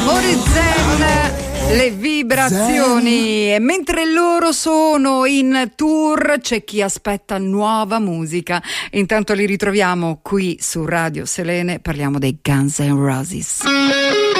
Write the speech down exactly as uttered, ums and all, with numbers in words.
Morizen, le vibrazioni. E mentre loro sono in tour c'è chi aspetta nuova musica. Intanto li ritroviamo qui su Radio Selene, parliamo dei Guns N' Roses.